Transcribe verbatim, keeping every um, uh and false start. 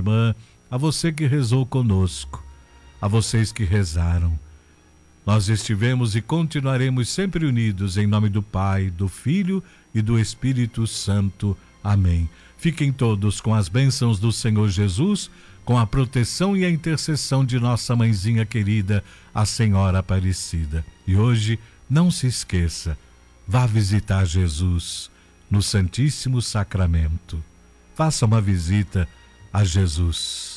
irmã, a você que rezou conosco, a vocês que rezaram. Nós estivemos e continuaremos sempre unidos em nome do Pai, do Filho e do Espírito Santo. Amém. Fiquem todos com as bênçãos do Senhor Jesus, com a proteção e a intercessão de nossa mãezinha querida, a Senhora Aparecida. E hoje, não se esqueça, vá visitar Jesus no Santíssimo Sacramento. Faça uma visita a Jesus.